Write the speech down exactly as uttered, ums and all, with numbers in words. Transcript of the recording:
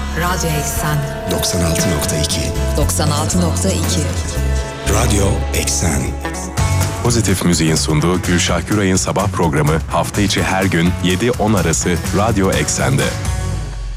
Radyo Eksen doksan altı nokta iki doksan altı nokta iki Radyo Eksen. Pozitif Müziğin sunduğu Gülşah Güray'ın sabah programı hafta içi her gün yedi on arası Radyo Eksen'de.